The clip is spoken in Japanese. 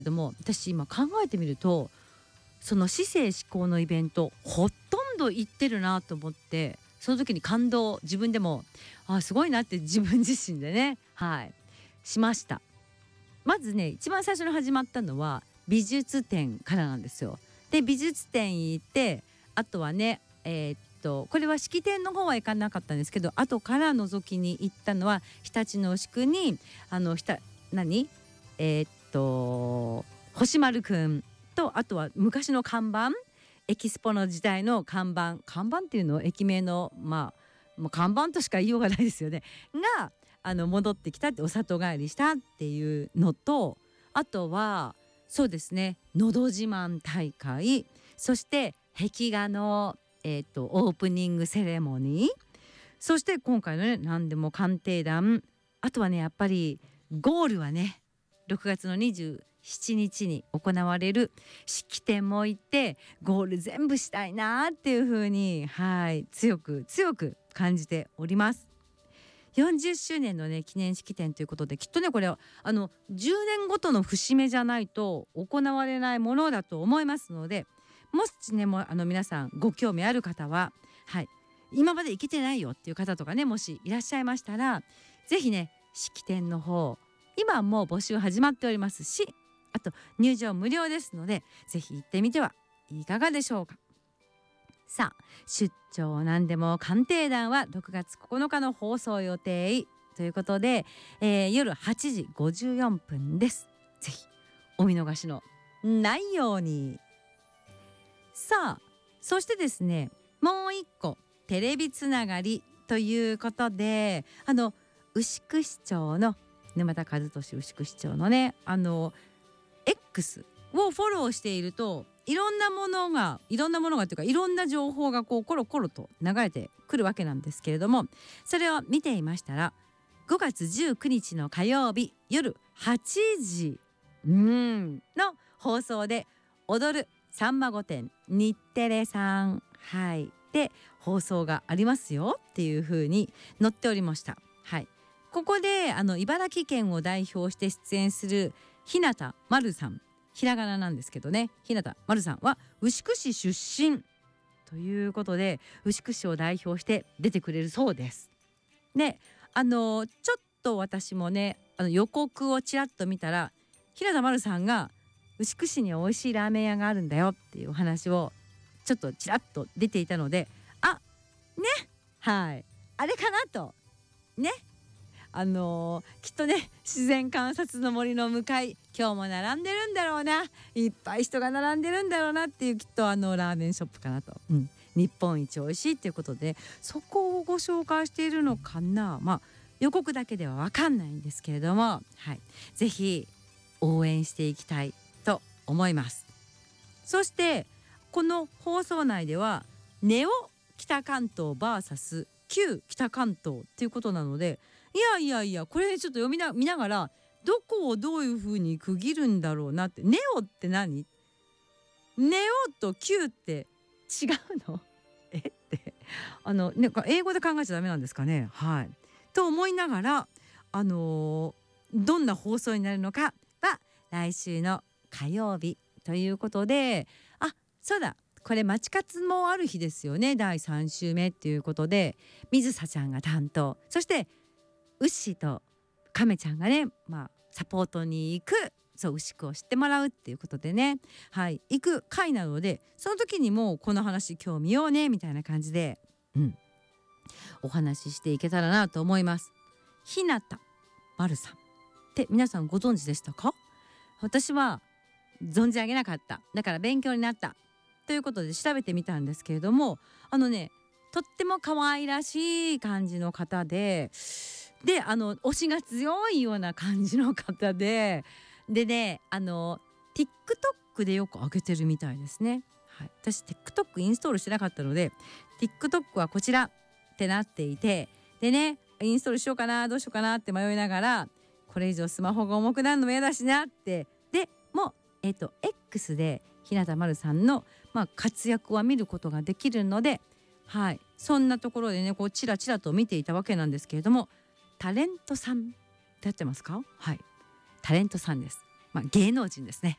ども、私今考えてみるとその姿勢思考のイベントほとんど行ってるなと思って、その時に感動、自分でもすごいなって自分自身でね、しました。まずね、一番最初に始まったのは美術展からなんですよ。で美術展行って、あとはねこれは式典の方は行かなかったんですけど、後から覗きに行ったのは日立の牛久に何星丸くんと、あとは昔の看板、エキスポの時代の看板っていうの駅名のもう看板としか言いようがないですよねが戻ってきたって、お里帰りしたっていうのと、あとはそうですね、のど自慢大会、そして壁画の、オープニングセレモニー、そして今回のね何でも鑑定団、あとはねやっぱりゴールはね6月の27日に行われる式典も行って、ゴール全部したいなっていう風に強く感じております。40周年のね記念式典ということで、きっとねこれは10年ごとの節目じゃないと行われないものだと思いますので、もしね皆さんご興味ある方は、今まで行けてないよっていう方とかね、もしいらっしゃいましたら、ぜひね式典の方今もう募集始まっておりますし、あと入場無料ですので、ぜひ行ってみてはいかがでしょうか。さあ、出張なんでも鑑定団は6月9日の放送予定ということで、夜8時54分です。ぜひお見逃しのないように。さあ、そしてですね、もう一個テレビつながりということで、牛久市長の沼田和俊牛久市長のねX をフォローしていると、いろんなものがというか、いろんな情報がこうコロコロと流れてくるわけなんですけれども、それを見ていましたら、5月19日の火曜日夜8時の放送で踊るさんま御殿日テレさんで放送がありますよっていう風に載っておりました。ここで茨城県を代表して出演する日向丸さん、ひらがななんですけどね、日向丸さんは牛久市出身ということで、牛久市を代表して出てくれるそうです。でちょっと私もね予告をちらっと見たら、日向丸さんが牛久市には美味しいラーメン屋があるんだよっていうお話をちょっとちらっと出ていたので、あれかなとね、きっとね自然観察の森の向かい、今日も並んでるんだろうな、いっぱい人が並んでるんだろうなっていう、きっとラーメンショップかなと、日本一美味しいっていうことで、そこをご紹介しているのかな。予告だけでは分かんないんですけれども、ぜひ応援していきたいと思います。そしてこの放送内ではネオ北関東 VS 旧北関東っていうことなので、いやこれちょっと見ながら、どこをどういう風に区切るんだろうなって。ネオって何？ネオと旧って違うの？ってなんか英語で考えちゃダメなんですかね。と思いながら、どんな放送になるのかは来週の火曜日ということで、そうだ、これ町活もある日ですよね。第3週目っていうことで、水沙ちゃんが担当、そしてウッシーと亀ちゃんがね、サポートに行く、牛久を知ってもらうっていうことでね、行く回なので、その時にもうこの話今日見ようねみたいな感じで、お話ししていけたらなと思います。日向丸さんって皆さんご存知でしたか？私は存じ上げなかった。だから勉強になったということで調べてみたんですけれども、とっても可愛らしい感じの方で、推しが強いような感じの方でね、TikTok でよく上げてるみたいですね。私 TikTok インストールしてなかったので、 TikTok はこちらってなっていて、でね、インストールしようかなどうしようかなって迷いながら、これ以上スマホが重くなるのも嫌だしなって、でもX で日向丸さんの、活躍は見ることができるので、そんなところでねこうチラチラと見ていたわけなんですけれども、タレントさんってやってますか？タレントさんです。 芸能人ですね。